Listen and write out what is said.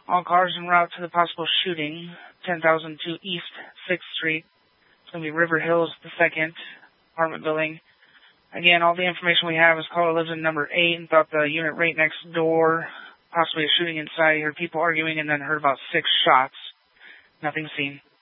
All cars en route to the possible shooting. 10,002 East 6th Street. It's going to be River Hills, the second apartment building. Again, all the information we have is caller lives in number 8 and thought the unit right next door, possibly a shooting inside. He heard people arguing and then heard about 6 shots. Nothing seen.